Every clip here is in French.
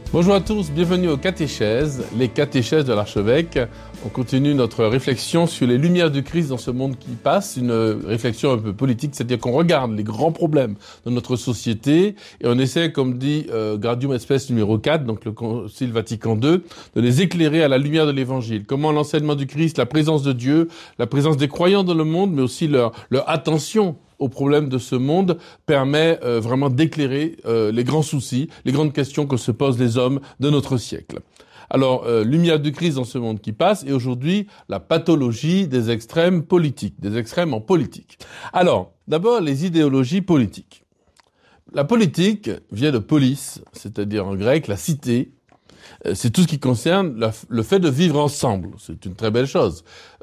Bonjour à tous, bienvenue aux catéchèses, les catéchèses de l'archevêque. On continue notre réflexion sur les lumières du Christ dans ce monde qui passe, une réflexion un peu politique, c'est-à-dire qu'on regarde les grands problèmes de notre société et on essaie, comme dit Gaudium et Spes numéro 4, donc le Concile Vatican II, de les éclairer à la lumière de l'Évangile. Comment l'enseignement du Christ, la présence de Dieu, la présence des croyants dans le monde, mais aussi leur attention aux problèmes de ce monde permet vraiment d'éclairer les grands soucis, les grandes questions que se posent les hommes de notre siècle. Alors, lumière du Christ dans ce monde qui passe, et aujourd'hui, la pathologie des extrêmes politiques, des extrêmes en politique. Alors, d'abord, les idéologies politiques. La politique vient de polis, c'est-à-dire en grec, la cité. C'est tout ce qui concerne le fait de vivre ensemble. C'est une très belle chose.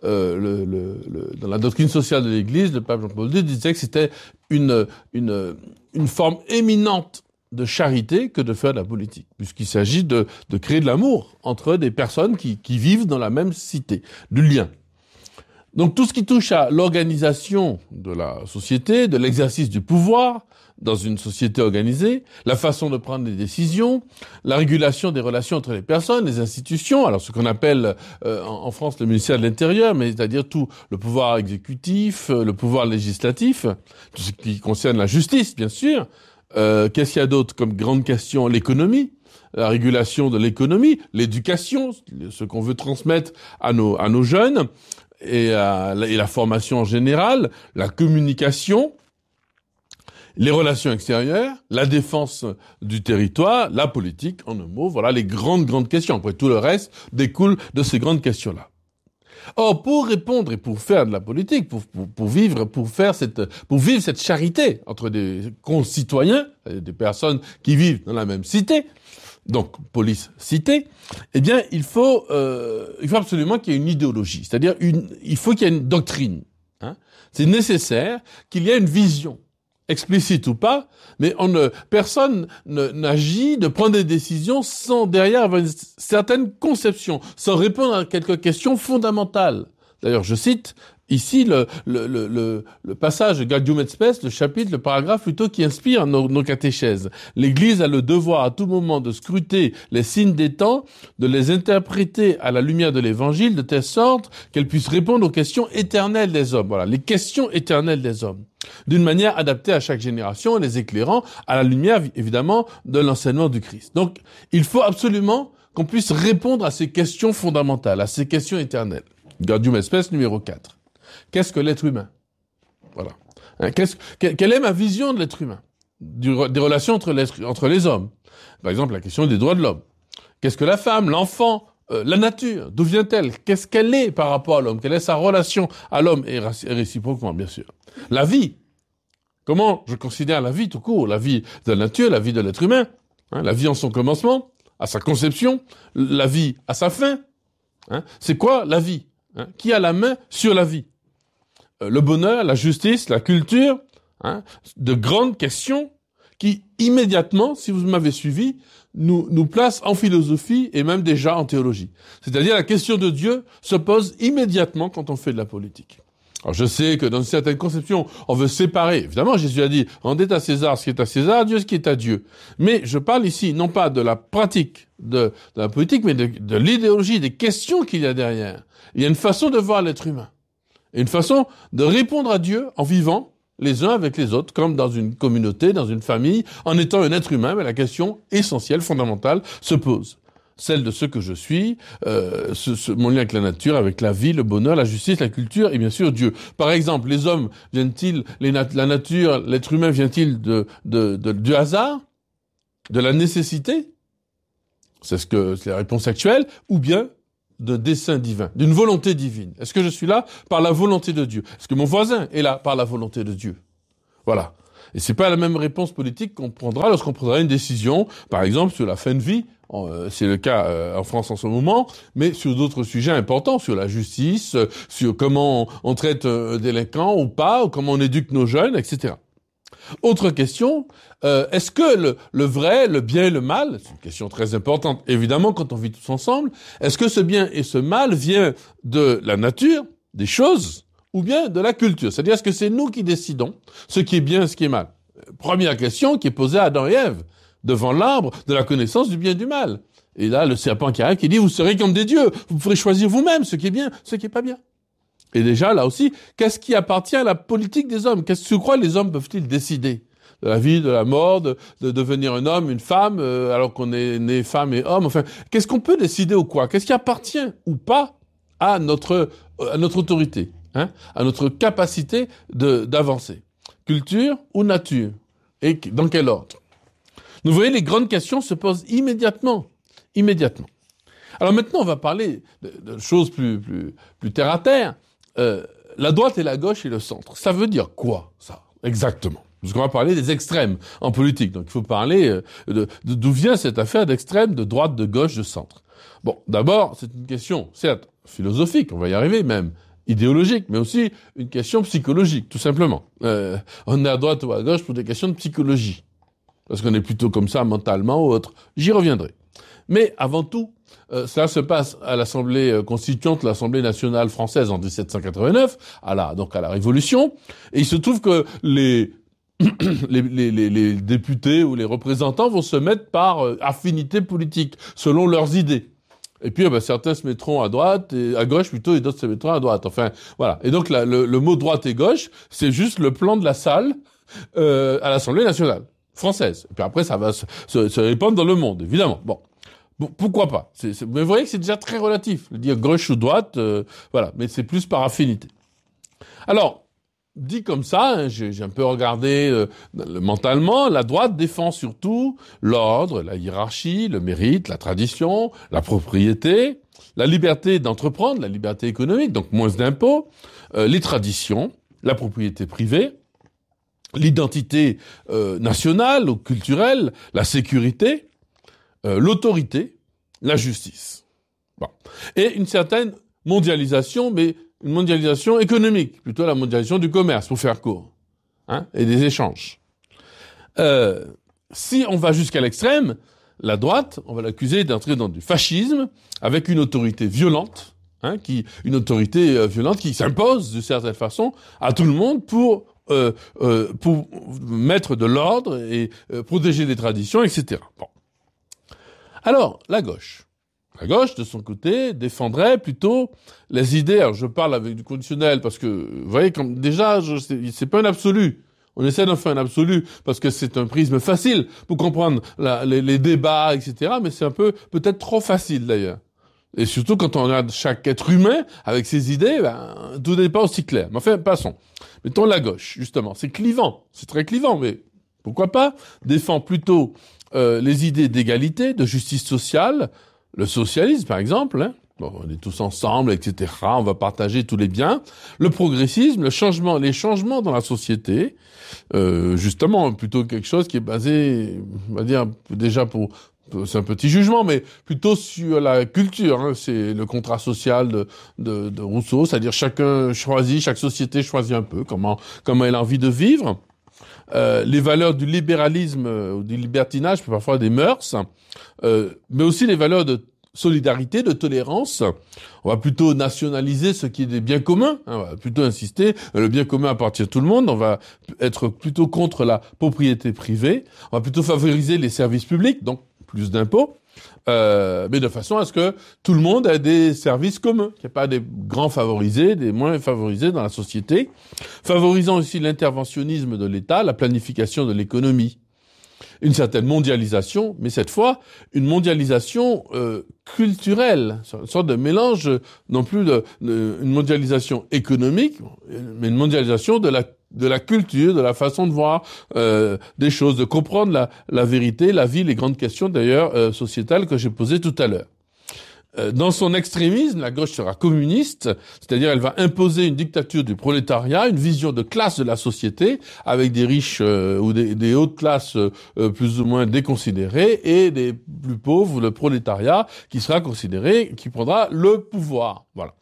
Dans la doctrine sociale de l'Église, le pape Jean-Paul II disait que c'était une forme éminente de charité que de faire de la politique, puisqu'il s'agit de créer de l'amour entre des personnes qui vivent dans la même cité, du lien. Donc tout ce qui touche à l'organisation de la société, de l'exercice du pouvoir dans une société organisée, la façon de prendre des décisions, la régulation des relations entre les personnes, les institutions, alors ce qu'on appelle en France le ministère de l'Intérieur, mais c'est-à-dire tout le pouvoir exécutif, le pouvoir législatif, tout ce qui concerne la justice, bien sûr. Qu'est-ce qu'il y a d'autre comme grande question? L'économie, la régulation de l'économie, l'éducation, ce qu'on veut transmettre à nos jeunes, et la formation en général, la communication, les relations extérieures, la défense du territoire, la politique, en un mot, voilà les grandes questions. Après, tout le reste découle de ces grandes questions-là. Or, pour répondre et pour faire de la politique, pour vivre cette charité entre des concitoyens, des personnes qui vivent dans la même cité, donc police cité, eh bien il faut absolument qu'il y ait une idéologie, c'est-à-dire il faut qu'il y ait une doctrine. Hein. C'est nécessaire qu'il y ait une vision, explicite ou pas, mais personne n'agit, ne prend des décisions sans derrière avoir une certaine conception, sans répondre à quelques questions fondamentales. D'ailleurs, je cite ici le passage de Gaudium et Spes, le chapitre, le paragraphe plutôt qui inspire nos catéchèses. L'Église a le devoir à tout moment de scruter les signes des temps, de les interpréter à la lumière de l'Évangile, de telle sorte qu'elle puisse répondre aux questions éternelles des hommes. Voilà, les questions éternelles des hommes. D'une manière adaptée à chaque génération, les éclairant à la lumière, évidemment, de l'enseignement du Christ. Donc, il faut absolument qu'on puisse répondre à ces questions fondamentales, à ces questions éternelles. Gaudium et Spes numéro 4. Qu'est-ce que l'être humain? Voilà. Quelle est ma vision de l'être humain? Des relations entre les hommes. Par exemple, la question des droits de l'homme. Qu'est-ce que la femme, l'enfant, la nature? D'où vient-elle? Qu'est-ce qu'elle est par rapport à l'homme? Quelle est sa relation à l'homme? Et réciproquement, bien sûr. La vie. Comment je considère la vie tout court? La vie de la nature, la vie de l'être humain. Hein, la vie en son commencement, à sa conception. La vie à sa fin. Hein, c'est quoi la vie? Hein, qui a la main sur la vie? Le bonheur, la justice, la culture, hein, de grandes questions qui, immédiatement, si vous m'avez suivi, nous placent en philosophie et même déjà en théologie. C'est-à-dire la question de Dieu se pose immédiatement quand on fait de la politique. Alors je sais que dans certaines conceptions, on veut séparer. Évidemment, Jésus a dit, rendez à César ce qui est à César, Dieu ce qui est à Dieu. Mais je parle ici, non pas de la pratique de la politique, mais de l'idéologie, des questions qu'il y a derrière. Il y a une façon de voir l'être humain. Et une façon de répondre à Dieu en vivant les uns avec les autres, comme dans une communauté, dans une famille, en étant un être humain, mais la question essentielle, fondamentale, se pose. Celle de ce que je suis, mon lien avec la nature, avec la vie, le bonheur, la justice, la culture et bien sûr Dieu. Par exemple, les hommes viennent-ils, la nature, l'être humain vient-il du hasard, de la nécessité? C'est la réponse actuelle, ou bien d'un dessein divin, d'une volonté divine. Est-ce que je suis là par la volonté de Dieu? Est-ce que mon voisin est là par la volonté de Dieu? Voilà. Et c'est pas la même réponse politique qu'on prendra lorsqu'on prendra une décision, par exemple, sur la fin de vie. C'est le cas en France en ce moment, mais sur d'autres sujets importants, sur la justice, sur comment on traite un délinquant ou pas, ou comment on éduque nos jeunes, etc. Autre question, est-ce que le vrai, le bien et le mal, c'est une question très importante, évidemment, quand on vit tous ensemble, est-ce que ce bien et ce mal vient de la nature, des choses, ou bien de la culture? C'est-à-dire, est-ce que c'est nous qui décidons ce qui est bien et ce qui est mal? Première question qui est posée à Adam et Ève. devant l'arbre de la connaissance du bien et du mal. Et là, le serpent qui arrive, qui dit, vous serez comme des dieux, vous pourrez choisir vous-même ce qui est bien, ce qui est pas bien. Et déjà, là aussi, qu'est-ce qui appartient à la politique des hommes? Qu'est-ce que tu crois les hommes peuvent-ils décider? De la vie, de la mort, de devenir un homme, une femme, alors qu'on est né femme et homme. Enfin, qu'est-ce qu'on peut décider ou quoi? Qu'est-ce qui appartient ou pas à notre autorité, hein, à notre capacité d'avancer? Culture ou nature? Et dans quel ordre? Vous voyez, les grandes questions se posent immédiatement. Immédiatement. Alors maintenant, on va parler de choses plus terre à terre. La droite et la gauche et le centre. Ça veut dire quoi, ça, exactement? Parce qu'on va parler des extrêmes en politique. Donc il faut parler d'où vient cette affaire d'extrême, de droite, de gauche, de centre. Bon, d'abord, c'est une question, certes, philosophique, on va y arriver même, idéologique, mais aussi une question psychologique, tout simplement. On est à droite ou à gauche pour des questions de psychologie. Parce qu'on est plutôt comme ça mentalement ou autre. J'y reviendrai. Mais avant tout, cela se passe à l'Assemblée constituante, l'Assemblée nationale française en 1789, à la Révolution. Et il se trouve que les députés ou les représentants vont se mettre par affinité politique, selon leurs idées. Et puis, certains se mettront à droite, et à gauche plutôt, et d'autres se mettront à droite. Enfin, voilà. Et donc, le mot droite et gauche, c'est juste le plan de la salle à l'Assemblée nationale française. Et puis après, ça va se répandre dans le monde, évidemment. Bon, pourquoi pas? Mais vous voyez que c'est déjà très relatif. Dire gauche ou droite, voilà. Mais c'est plus par affinité. Alors, dit comme ça, hein, j'ai un peu regardé mentalement, la droite défend surtout l'ordre, la hiérarchie, le mérite, la tradition, la propriété, la liberté d'entreprendre, la liberté économique, donc moins d'impôts, les traditions, la propriété privée, l'identité nationale ou culturelle, la sécurité, l'autorité, la justice. Bon. Et une certaine mondialisation, mais une mondialisation économique, plutôt la mondialisation du commerce, pour faire court, hein, et des échanges. Si on va jusqu'à l'extrême, la droite, on va l'accuser d'entrer dans du fascisme, avec une autorité violente, hein, une autorité violente qui s'impose de certaine façon à tout le monde pour mettre de l'ordre et protéger les traditions, etc. Bon. Alors, la gauche. La gauche, de son côté, défendrait plutôt les idées. Alors, je parle avec du conditionnel parce que, vous voyez, comme déjà, c'est pas un absolu. On essaie d'en faire un absolu parce que c'est un prisme facile pour comprendre les débats, etc. Mais c'est un peu, peut-être trop facile d'ailleurs. Et surtout quand on regarde chaque être humain avec ses idées, tout n'est pas aussi clair. Mais enfin, passons. Mettons la gauche, justement. C'est clivant. C'est très clivant, mais pourquoi pas? Défend plutôt les idées d'égalité, de justice sociale, le socialisme, par exemple, hein. Bon, on est tous ensemble, etc. On va partager tous les biens. Le progressisme, les changements dans la société, justement, plutôt quelque chose qui est basé, on va dire, déjà c'est un petit jugement, mais plutôt sur la culture, hein. C'est le contrat social de Rousseau, c'est-à-dire chaque société choisit un peu comment elle a envie de vivre. Les valeurs du libéralisme ou du libertinage, parfois des mœurs, mais aussi les valeurs de solidarité, de tolérance. On va plutôt nationaliser ce qui est des biens communs, hein, on va plutôt insister, le bien commun appartient à tout le monde, on va être plutôt contre la propriété privée, on va plutôt favoriser les services publics, donc plus d'impôts, mais de façon à ce que tout le monde ait des services communs, qu'il n'y ait pas des grands favorisés, des moins favorisés dans la société, favorisant aussi l'interventionnisme de l'État, la planification de l'économie, une certaine mondialisation, mais cette fois une mondialisation culturelle, une sorte de mélange, non plus une mondialisation économique, mais une mondialisation de la culture, de la façon de voir des choses, de comprendre la vérité, la vie, les grandes questions d'ailleurs sociétales que j'ai posées tout à l'heure. Dans son extrémisme, la gauche sera communiste, c'est-à-dire elle va imposer une dictature du prolétariat, une vision de classe de la société, avec des riches ou des hautes classes plus ou moins déconsidérées, et des plus pauvres, le prolétariat, qui sera considéré, qui prendra le pouvoir. Voilà.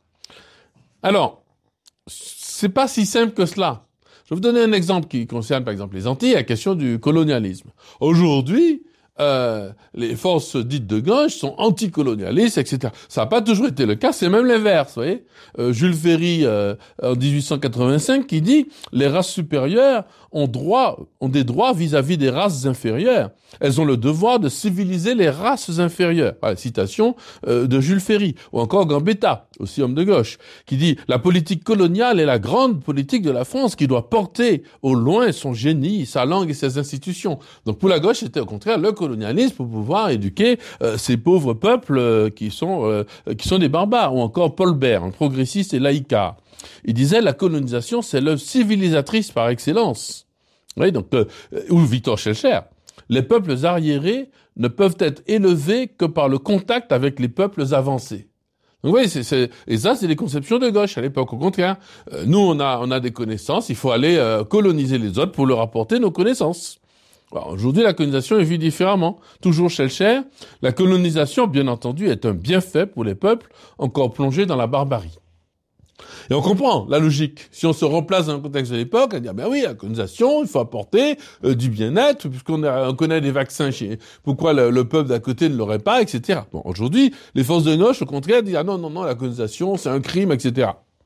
Alors, c'est pas si simple que cela. Je vais vous donner un exemple qui concerne par exemple les Antilles, la question du colonialisme. Aujourd'hui, les forces dites de gauche sont anticolonialistes, etc. Ça n'a pas toujours été le cas, c'est même l'inverse, vous voyez. Jules Ferry, en 1885, qui dit « Les races supérieures ont des droits vis-à-vis des races inférieures. Elles ont le devoir de civiliser les races inférieures. » Voilà, citation de Jules Ferry. Ou encore Gambetta, aussi homme de gauche, qui dit « La politique coloniale est la grande politique de la France qui doit porter au loin son génie, sa langue et ses institutions. » Donc pour la gauche, c'était au contraire le colonialisme pour pouvoir éduquer ces pauvres peuples qui sont des barbares. Ou encore Paul Bert, un progressiste et laïcard. Il disait la colonisation, c'est l'œuvre civilisatrice par excellence. Oui, donc ou Victor Schœlcher. Les peuples arriérés ne peuvent être élevés que par le contact avec les peuples avancés. Donc oui, et ça, c'est des conceptions de gauche à l'époque. Au contraire, nous, on a des connaissances, il faut aller coloniser les autres pour leur apporter nos connaissances. Alors, aujourd'hui, la colonisation est vue différemment. Toujours Schœlcher, la colonisation, bien entendu, est un bienfait pour les peuples encore plongés dans la barbarie. Et on comprend la logique. Si on se replace dans le contexte de l'époque, on dit, ben oui, la colonisation, il faut apporter du bien-être, puisqu'on connaît des vaccins pourquoi le peuple d'à côté ne l'aurait pas, etc. Bon, aujourd'hui, les forces de gauche, au contraire, disent, ah non, la colonisation, c'est un crime, etc.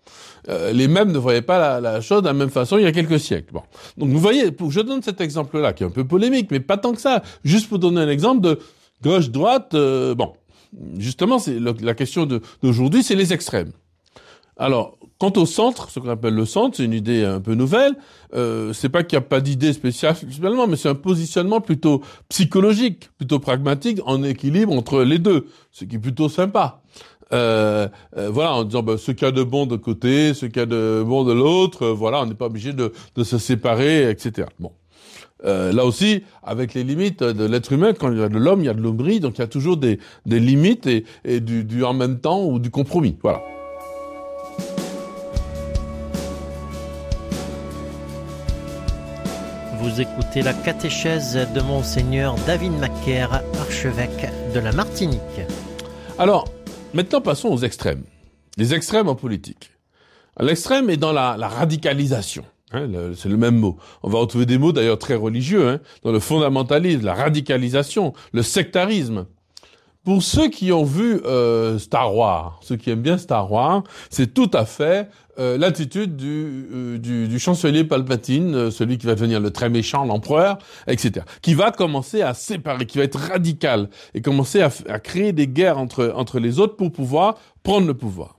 Les mêmes ne voyaient pas la chose de la même façon il y a quelques siècles. Bon. Donc vous voyez, je donne cet exemple-là, qui est un peu polémique, mais pas tant que ça. Juste pour donner un exemple de gauche-droite, bon. Justement, c'est la question d'aujourd'hui, c'est les extrêmes. Alors, quant au centre, ce qu'on appelle le centre, c'est une idée un peu nouvelle. C'est pas qu'il n'y a pas d'idée spécialement, mais c'est un positionnement plutôt psychologique, plutôt pragmatique, en équilibre entre les deux, ce qui est plutôt sympa. Voilà, en disant ce qu'il y a de bon de côté, ce qu'il y a de bon de l'autre, voilà, on n'est pas obligé de se séparer, etc. Bon. Là aussi, avec les limites de l'être humain, quand il y a de l'homme, il y a de l'hommerie, donc il y a toujours des limites et du en même temps ou du compromis. Voilà. Vous écoutez la catéchèse de Monseigneur David Macaire, archevêque de la Martinique. Alors, maintenant passons aux extrêmes. Les extrêmes en politique. L'extrême est dans la radicalisation. C'est le même mot. On va retrouver des mots d'ailleurs très religieux, dans le fondamentalisme, la radicalisation, le sectarisme. Pour ceux qui ont vu Star Wars, ceux qui aiment bien Star Wars, c'est tout à fait l'attitude du chancelier Palpatine, celui qui va devenir le très méchant, l'empereur, etc., qui va commencer à séparer, qui va être radical et commencer à créer des guerres entre les autres pour pouvoir prendre le pouvoir.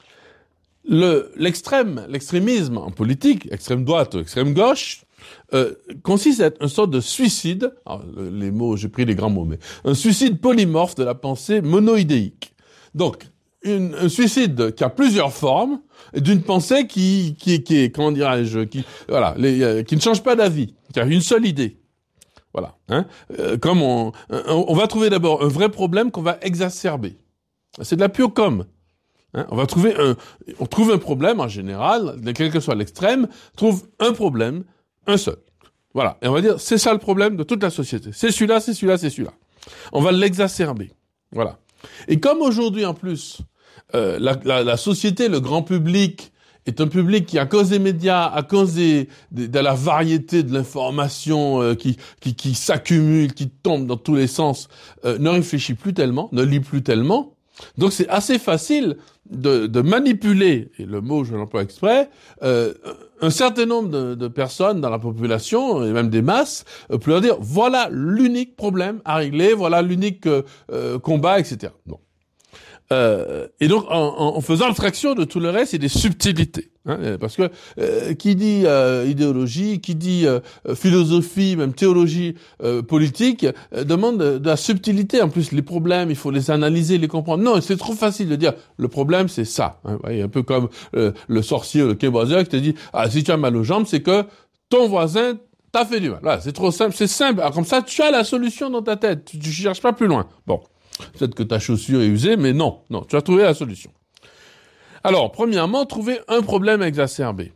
L'extrémisme en politique, extrême droite ou extrême gauche, consiste à être une sorte de suicide, alors, les mots, j'ai pris les grands mots, mais un suicide polymorphe de la pensée monoïdéique. Donc, un suicide qui a plusieurs formes, et d'une pensée qui est, comment dirais-je, qui ne change pas d'avis, qui a une seule idée. Voilà. Comme on va trouver d'abord un vrai problème qu'on va exacerber. C'est de la pure com. On trouve un problème en général, quel que soit l'extrême, trouve un problème, un seul. Voilà. Et on va dire, c'est ça le problème de toute la société. C'est celui-là, c'est celui-là, c'est celui-là. On va l'exacerber. Voilà. Et comme aujourd'hui, en plus, la société, le grand public, est un public qui, à cause des médias, à cause de la variété de l'information qui s'accumule, qui tombe dans tous les sens, ne réfléchit plus tellement, ne lit plus tellement. Donc c'est assez facile de manipuler, et le mot je l'emploie exprès, un certain nombre de personnes dans la population, et même des masses, pour leur dire voilà l'unique problème à régler, voilà l'unique combat, etc. Bon. Et donc, en faisant abstraction de tout le reste, c'est des subtilités. Parce que qui dit idéologie, qui dit philosophie, même théologie politique, demande de la subtilité. En plus, les problèmes, il faut les analyser, les comprendre. Non, c'est trop facile de dire le problème, c'est ça. Un peu comme le sorcier, le québécois qui te dit si tu as mal aux jambes, c'est que ton voisin t'a fait du mal. Voilà, c'est trop simple, c'est simple. Alors, comme ça, tu as la solution dans ta tête. Tu cherches pas plus loin. Bon. Peut-être que ta chaussure est usée, mais non, tu as trouvé la solution. Alors, premièrement, trouver un problème exacerbé.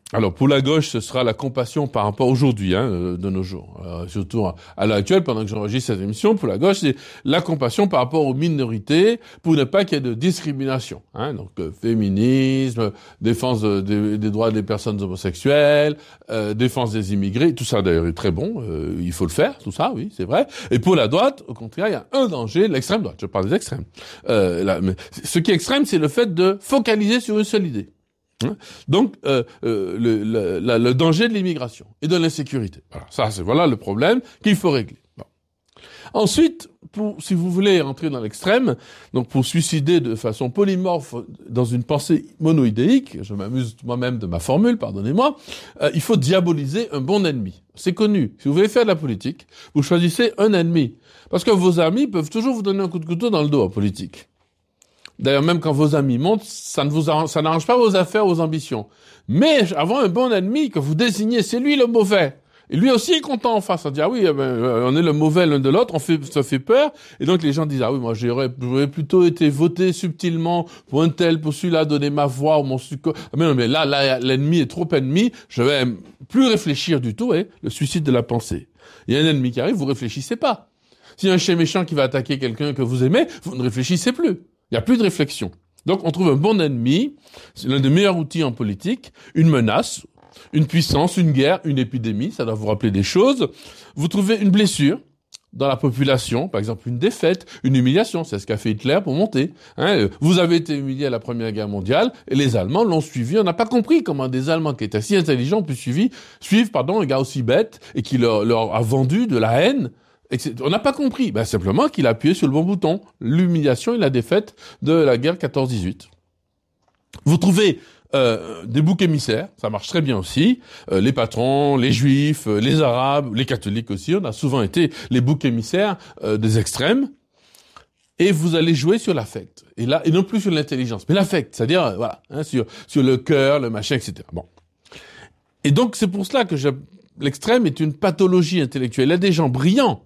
Alors pour la gauche, ce sera la compassion par rapport aujourd'hui, de nos jours. Alors, surtout à l'heure actuelle, pendant que j'enregistre cette émission, pour la gauche, c'est la compassion par rapport aux minorités, pour ne pas qu'il y ait de discrimination. Donc féminisme, défense des droits des personnes homosexuelles, défense des immigrés, tout ça d'ailleurs est très bon, il faut le faire, tout ça, oui, c'est vrai. Et pour la droite, au contraire, il y a un danger, l'extrême droite. Je parle des extrêmes. Mais ce qui est extrême, c'est le fait de focaliser sur une seule idée. Donc le danger de l'immigration et de l'insécurité. Voilà le problème qu'il faut régler. Bon. Ensuite, si vous voulez rentrer dans l'extrême, donc pour suicider de façon polymorphe dans une pensée monoïdéique, je m'amuse moi-même de ma formule, pardonnez-moi, il faut diaboliser un bon ennemi. C'est connu. Si vous voulez faire de la politique, vous choisissez un ennemi. Parce que vos amis peuvent toujours vous donner un coup de couteau dans le dos en politique. D'ailleurs, même quand vos amis montent, ça n'arrange pas vos affaires, vos ambitions. Mais avoir un bon ennemi que vous désignez, c'est lui le mauvais. Et lui aussi est content en face. On dit, ah oui, on est le mauvais l'un de l'autre, ça fait peur. Et donc les gens disent, ah oui, moi j'aurais plutôt été voté subtilement pour un tel, pour celui-là, donner ma voix ou mon sucre. Mais non, mais là, l'ennemi est trop ennemi, je vais plus réfléchir du tout, le suicide de la pensée. Il y a un ennemi qui arrive, vous réfléchissez pas. S'il y a un chien méchant qui va attaquer quelqu'un que vous aimez, vous ne réfléchissez plus. Il n'y a plus de réflexion. Donc, on trouve un bon ennemi, c'est l'un des meilleurs outils en politique, une menace, une puissance, une guerre, une épidémie, ça doit vous rappeler des choses. Vous trouvez une blessure dans la population, par exemple une défaite, une humiliation, c'est ce qu'a fait Hitler pour monter. Vous avez été humilié à la Première Guerre mondiale, et les Allemands l'ont suivi. On n'a pas compris comment des Allemands qui étaient si intelligents ont pu suivre un gars aussi bête, et qui leur a vendu de la haine. On n'a pas compris. Simplement qu'il a appuyé sur le bon bouton. L'humiliation et la défaite de la guerre 14-18. Vous trouvez des boucs émissaires, ça marche très bien aussi. Les patrons, les juifs, les arabes, les catholiques aussi. On a souvent été les boucs émissaires des extrêmes. Et vous allez jouer sur l'affect. Et non plus sur l'intelligence, mais l'affect. C'est-à-dire, sur le cœur, le machin, etc. Bon. Et donc, c'est pour cela que l'extrême est une pathologie intellectuelle. Il y a des gens brillants,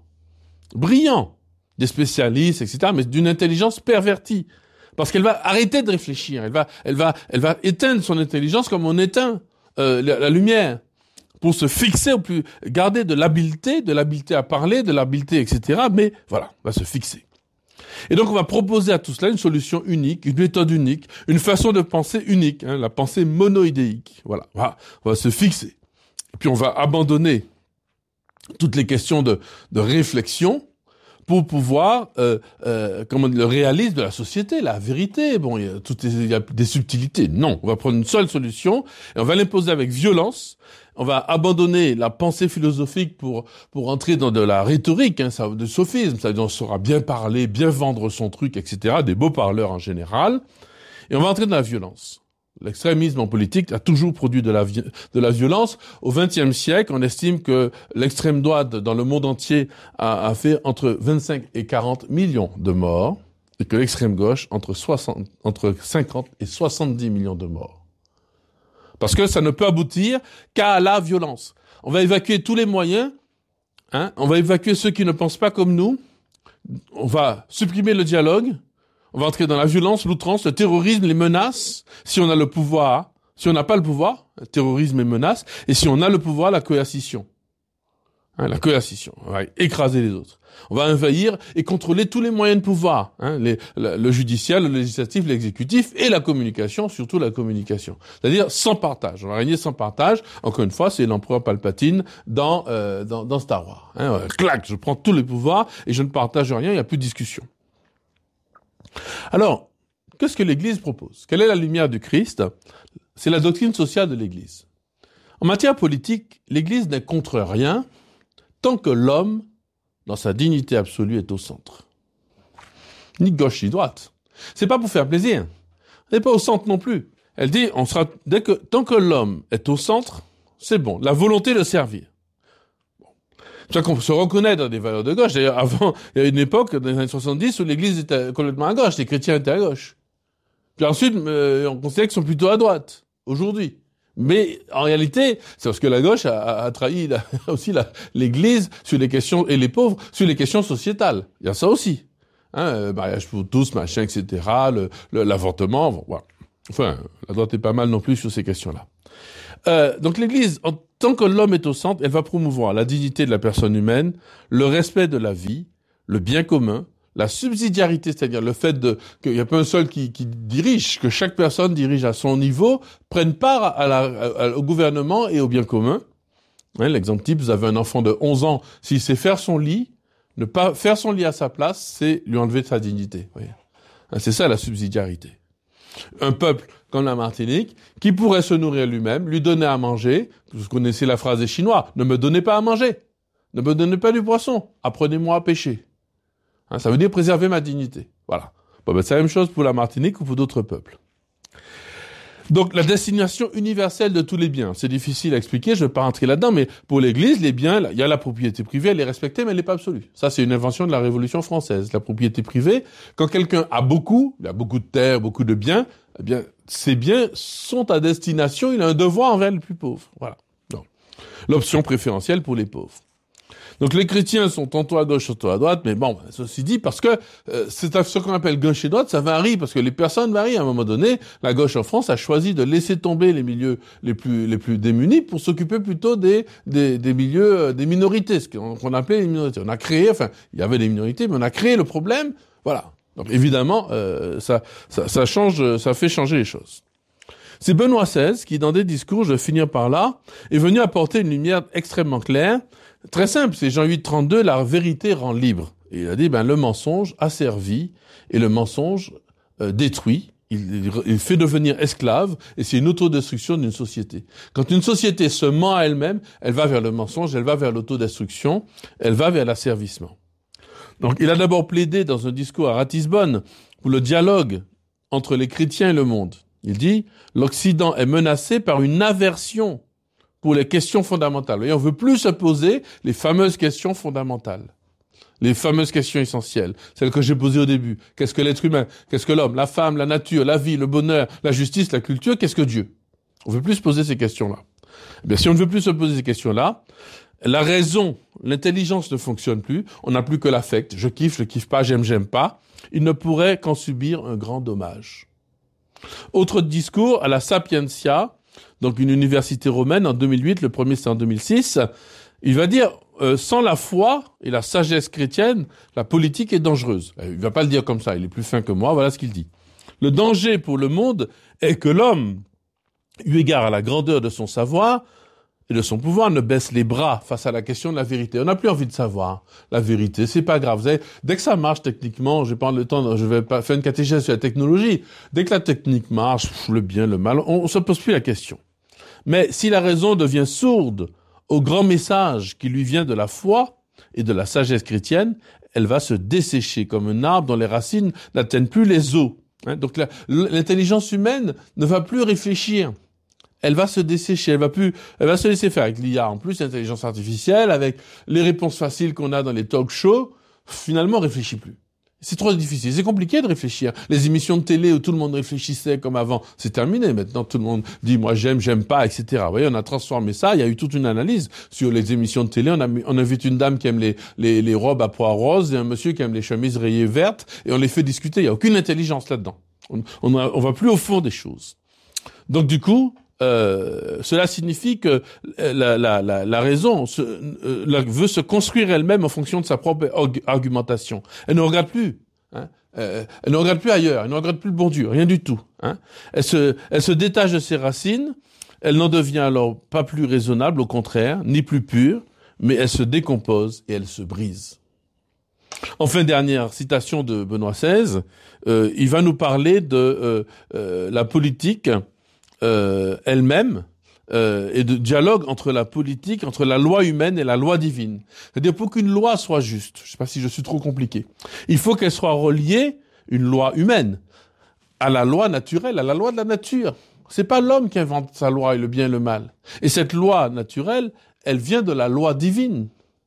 des spécialistes, etc., mais d'une intelligence pervertie. Parce qu'elle va arrêter de réfléchir. Elle va éteindre son intelligence comme on éteint la lumière. Pour se fixer garder de l'habileté à parler, de l'habileté, etc., mais voilà, va se fixer. Et donc on va proposer à tout cela une solution unique, une méthode unique, une façon de penser unique, la pensée monoïdéique. Voilà, on va se fixer. Puis on va abandonner toutes les questions de réflexion pour pouvoir le réalisme de la société, la vérité. Bon, il y a des subtilités. Non, on va prendre une seule solution et on va l'imposer avec violence. On va abandonner la pensée philosophique pour entrer dans de la rhétorique, de sophisme. Ça on saura bien parler, bien vendre son truc, etc. Des beaux parleurs en général. Et on va entrer dans la violence. L'extrémisme en politique a toujours produit de la violence. Au XXe siècle, on estime que l'extrême droite dans le monde entier a fait entre 25 et 40 millions de morts, et que l'extrême gauche entre 50 et 70 millions de morts. Parce que ça ne peut aboutir qu'à la violence. On va évacuer tous les moyens, on va évacuer ceux qui ne pensent pas comme nous, on va supprimer le dialogue, on va entrer dans la violence, l'outrance, le terrorisme, les menaces. Si on a le pouvoir, si on n'a pas le pouvoir, le terrorisme et menaces. Et si on a le pouvoir, la coercition. La coercition. On va écraser les autres. On va envahir et contrôler tous les moyens de pouvoir. Le judiciaire, le législatif, l'exécutif et la communication, surtout la communication. C'est-à-dire sans partage. On va régner sans partage. Encore une fois, c'est l'empereur Palpatine dans Star Wars. Clac, je prends tous les pouvoirs et je ne partage rien, il n'y a plus de discussion. Alors, qu'est-ce que l'Église propose? Quelle est la lumière du Christ? C'est la doctrine sociale de l'Église. En matière politique, l'Église n'est contre rien tant que l'homme, dans sa dignité absolue, est au centre. Ni gauche ni droite. C'est pas pour faire plaisir. Elle n'est pas au centre non plus. Elle dit, tant que l'homme est au centre, c'est bon. La volonté de servir. C'est qu'on se reconnaît dans des valeurs de gauche. D'ailleurs, avant, il y a une époque, dans les années 70, où l'Église était complètement à gauche, les chrétiens étaient à gauche. Puis ensuite, on considère qu'ils sont plutôt à droite, aujourd'hui. Mais en réalité, c'est parce que la gauche a trahi aussi l'Église sur les questions, et les pauvres, sur les questions sociétales. Il y a ça aussi. Mariage pour tous, machin, etc., l'avortement, voilà. Enfin, la droite est pas mal non plus sur ces questions-là. Donc l'Église, en tant que l'homme est au centre, elle va promouvoir la dignité de la personne humaine, le respect de la vie, le bien commun, la subsidiarité, c'est-à-dire le fait qu'il n'y a pas un seul qui dirige, que chaque personne dirige à son niveau, prenne part au gouvernement et au bien commun. Hein, l'exemple type, vous avez un enfant de 11 ans, s'il sait faire son lit, ne pas faire son lit à sa place, c'est lui enlever de sa dignité. Voyez. Hein, c'est ça la subsidiarité. Un peuple comme la Martinique, qui pourrait se nourrir lui-même, lui donner à manger, vous connaissez la phrase des Chinois, ne me donnez pas à manger, ne me donnez pas du poisson, apprenez-moi à pêcher. Hein, ça veut dire préserver ma dignité. Voilà. Bon, ben, c'est la même chose pour la Martinique ou pour d'autres peuples. Donc, la destination universelle de tous les biens, c'est difficile à expliquer, je ne vais pas rentrer là-dedans, mais pour l'Église, les biens, il y a la propriété privée, elle est respectée, mais elle n'est pas absolue. Ça, c'est une invention de la Révolution française. La propriété privée, quand quelqu'un a beaucoup, il a beaucoup de terres, beaucoup de biens, eh bien, ces biens sont à destination, il a un devoir envers les plus pauvres. Voilà. Donc, l'option préférentielle pour les pauvres. Donc les chrétiens sont tantôt à gauche, tantôt à droite, mais bon, ceci dit, parce que c'est ce qu'on appelle gauche et droite, ça varie, parce que les personnes varient. À un moment donné, la gauche en France a choisi de laisser tomber les milieux les plus démunis pour s'occuper plutôt des milieux, des minorités, ce qu'on appelait les minorités. On a créé, enfin, il y avait des minorités, mais on a créé le problème, voilà. Donc évidemment, ça change, ça fait changer les choses. C'est Benoît XVI qui, dans des discours, je vais finir par là, est venu apporter une lumière extrêmement claire. Très simple, c'est Jean 8,32, la vérité rend libre. Et il a dit, le mensonge asservit et le mensonge détruit. Il fait devenir esclave et c'est une autodestruction d'une société. Quand une société se ment à elle-même, elle va vers le mensonge, elle va vers l'autodestruction, elle va vers l'asservissement. Donc il a d'abord plaidé dans un discours à Ratisbonne pour le dialogue entre les chrétiens et le monde. Il dit, l'Occident est menacé par une aversion pour les questions fondamentales. Et on veut plus se poser les fameuses questions fondamentales. Les fameuses questions essentielles. Celles que j'ai posées au début. Qu'est-ce que l'être humain? Qu'est-ce que l'homme? La femme, la nature, la vie, le bonheur, la justice, la culture? Qu'est-ce que Dieu? On veut plus se poser ces questions-là. Eh bien, si on ne veut plus se poser ces questions-là, la raison, l'intelligence ne fonctionne plus. On n'a plus que l'affect. Je kiffe pas, j'aime pas. Il ne pourrait qu'en subir un grand dommage. Autre discours à la Sapientia, donc une université romaine en 2008, le premier c'est en 2006, il va dire, sans la foi et la sagesse chrétienne, la politique est dangereuse. Il va pas le dire comme ça, il est plus fin que moi, voilà ce qu'il dit. Le danger pour le monde est que l'homme, eu égard à la grandeur de son savoir et de son pouvoir, ne baisse les bras face à la question de la vérité. On n'a plus envie de savoir la vérité, c'est pas grave. Vous savez, dès que ça marche techniquement, je vais prendre le temps, je vais pas faire une catéchèse sur la technologie. Dès que la technique marche, le bien, le mal, on se pose plus la question. Mais si la raison devient sourde au grand message qui lui vient de la foi et de la sagesse chrétienne, elle va se dessécher comme un arbre dont les racines n'atteignent plus les eaux. Donc l'intelligence humaine ne va plus réfléchir. Elle va se dessécher, elle va se laisser faire avec l'IA en plus, l'intelligence artificielle, avec les réponses faciles qu'on a dans les talk shows, finalement on réfléchit plus. C'est trop difficile, c'est compliqué de réfléchir. Les émissions de télé où tout le monde réfléchissait comme avant, c'est terminé. Maintenant tout le monde dit moi j'aime pas, etc. Vous voyez, on a transformé ça, il y a eu toute une analyse sur les émissions de télé. On invite une dame qui aime les robes à pois roses et un monsieur qui aime les chemises rayées vertes et on les fait discuter, il y a aucune intelligence là-dedans. On va plus au fond des choses. Donc du coup, cela signifie que la raison veut se construire elle-même en fonction de sa propre argumentation. Elle ne regarde plus. Elle ne regarde plus ailleurs. Elle ne regarde plus le bon Dieu. Rien du tout. Elle se détache de ses racines. Elle n'en devient alors pas plus raisonnable, au contraire, ni plus pure, mais elle se décompose et elle se brise. Enfin, dernière citation de Benoît XVI. Il va nous parler de la politique elle-même et de dialogue entre la politique, entre la loi humaine et la loi divine. C'est-à-dire pour qu'une loi soit juste, je ne sais pas si je suis trop compliqué, il faut qu'elle soit reliée, une loi humaine, à la loi naturelle, à la loi de la nature. C'est pas l'homme qui invente sa loi et le bien et le mal. Et cette loi naturelle, elle vient de la loi divine.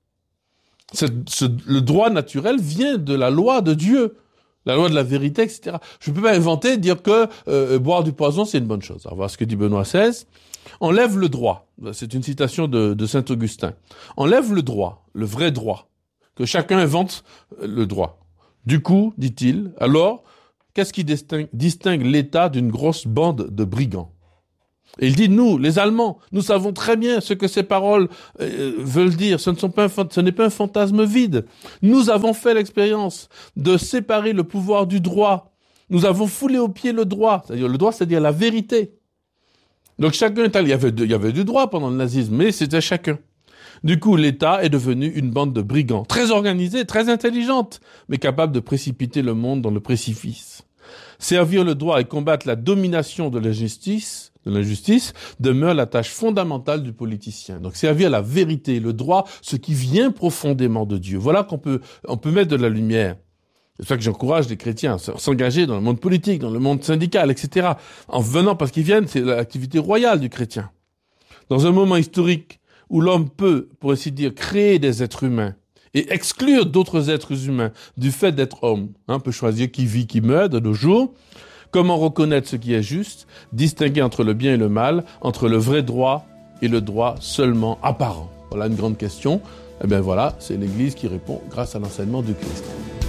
Le droit naturel vient de la loi de Dieu. La loi de la vérité, etc. Je ne peux pas inventer, dire que boire du poison, c'est une bonne chose. Alors, voilà ce que dit Benoît XVI. Enlève le droit. C'est une citation de Saint Augustin. Enlève le droit, le vrai droit. Que chacun invente le droit. Du coup, dit-il, alors, qu'est-ce qui distingue l'État d'une grosse bande de brigands? Et il dit, nous, les Allemands, nous savons très bien ce que ces paroles veulent dire. Ce n'est pas un fantasme vide. Nous avons fait l'expérience de séparer le pouvoir du droit. Nous avons foulé aux pieds le droit. C'est-à-dire, le droit, c'est-à-dire la vérité. Donc chacun est allé. Il y avait du droit pendant le nazisme, mais c'était chacun. Du coup, l'État est devenu une bande de brigands, très organisée, très intelligente, mais capable de précipiter le monde dans le précipice. Servir le droit et combattre la domination de l'injustice demeure la tâche fondamentale du politicien. Donc servir la vérité, le droit, ce qui vient profondément de Dieu. Voilà qu'on peut mettre de la lumière. C'est pour ça que j'encourage les chrétiens à s'engager dans le monde politique, dans le monde syndical, etc. En venant, parce qu'ils viennent, c'est l'activité royale du chrétien. Dans un moment historique où l'homme peut, pour ainsi dire, créer des êtres humains et exclure d'autres êtres humains du fait d'être homme, on peut choisir qui vit, qui meurt de nos jours. Comment reconnaître ce qui est juste, distinguer entre le bien et le mal, entre le vrai droit et le droit seulement apparent? Voilà une grande question. Eh bien voilà, c'est l'Église qui répond grâce à l'enseignement du Christ.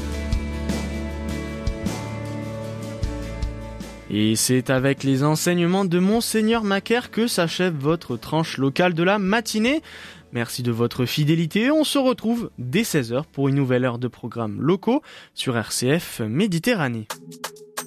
Et c'est avec les enseignements de Monseigneur Macaire que s'achève votre tranche locale de la matinée. Merci de votre fidélité. On se retrouve dès 16h pour une nouvelle heure de programmes locaux sur RCF Méditerranée.